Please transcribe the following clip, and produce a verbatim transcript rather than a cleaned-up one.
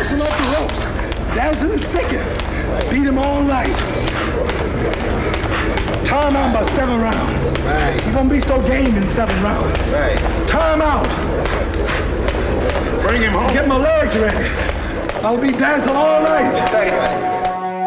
dancing off the ropes, dancing and sticking. Beat him all night. Time out by seven rounds. Right. You're gonna be so game in seven rounds. Right. Time out. Bring him home. Get my legs ready. I'll be dancing all night.